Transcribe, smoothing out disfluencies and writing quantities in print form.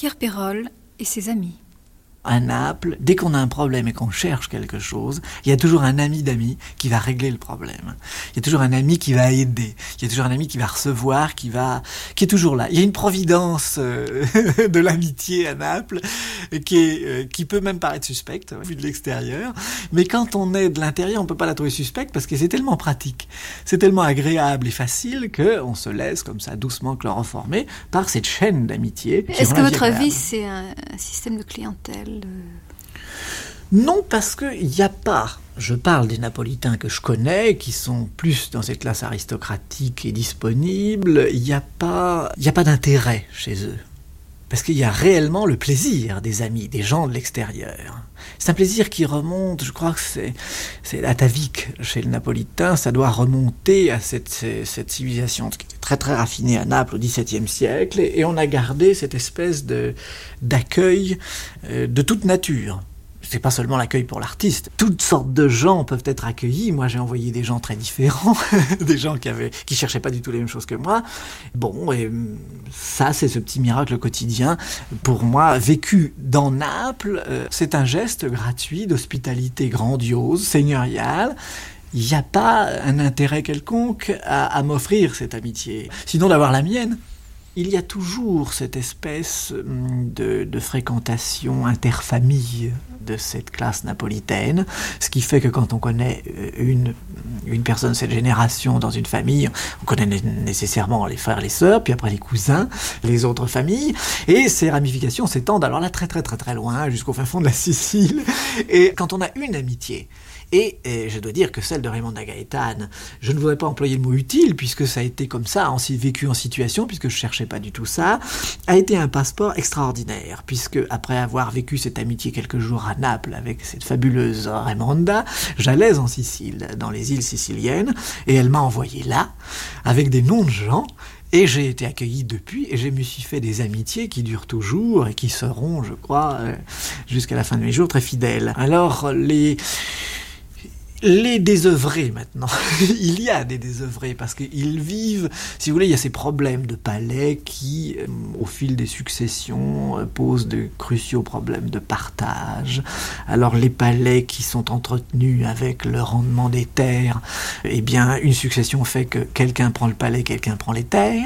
Pierre Perrol et ses amis. À Naples, dès qu'on a un problème et qu'on cherche quelque chose, il y a toujours un ami d'amis qui va régler le problème. Il y a toujours un ami qui va aider. Il y a toujours un ami qui va recevoir, qui est toujours là. Il y a une providence de l'amitié à Naples qui peut même paraître suspecte vu de l'extérieur. Mais quand on est de l'intérieur, on peut pas la trouver suspecte parce que c'est tellement pratique, c'est tellement agréable et facile qu'on se laisse comme ça doucement chloroformer par cette chaîne d'amitié. Est-ce que votre vie c'est un système de clientèle? Non, parce qu'il n'y a pas, je parle des Napolitains que je connais, qui sont plus dans cette classe aristocratique et disponible, il n'y a pas d'intérêt chez eux. Parce qu'il y a réellement le plaisir des amis, des gens de l'extérieur. C'est un plaisir qui remonte, je crois que c'est atavique chez le Napolitain, ça doit remonter à cette civilisation qui était très très raffinée à Naples au XVIIe siècle, et on a gardé cette espèce d'accueil de toute nature. C'est pas seulement l'accueil pour l'artiste. Toutes sortes de gens peuvent être accueillis. Moi, j'ai envoyé des gens très différents, des gens qui cherchaient pas du tout les mêmes choses que moi. Bon, et ça, c'est ce petit miracle quotidien. Pour moi, vécu dans Naples, c'est un geste gratuit d'hospitalité grandiose, seigneuriale. Il n'y a pas un intérêt quelconque à m'offrir cette amitié, sinon d'avoir la mienne. Il y a toujours cette espèce de fréquentation interfamille de cette classe napolitaine, ce qui fait que quand on connaît une personne de cette génération dans une famille, on connaît nécessairement les frères, les sœurs, puis après les cousins, les autres familles, et ces ramifications s'étendent alors là très très très très loin, jusqu'au fin fond de la Sicile. Et quand on a une amitié, et je dois dire que celle de Raimondo Gaetane, je ne voudrais pas employer le mot utile, puisque ça a été comme ça, vécu en situation, puisque je cherchais pas du tout ça, a été un passeport extraordinaire, puisque après avoir vécu cette amitié quelques jours à Naples avec cette fabuleuse Raimonda, j'allais en Sicile, dans les îles siciliennes, et elle m'a envoyé là, avec des noms de gens, et j'ai été accueilli depuis, et je me suis fait des amitiés qui durent toujours, et qui seront, je crois, jusqu'à la fin de mes jours, très fidèles. Alors, les désœuvrés maintenant, il y a des désœuvrés parce qu'ils vivent, si vous voulez, il y a ces problèmes de palais qui, au fil des successions, posent de cruciaux problèmes de partage. Alors les palais qui sont entretenus avec le rendement des terres, eh bien une succession fait que quelqu'un prend le palais, quelqu'un prend les terres.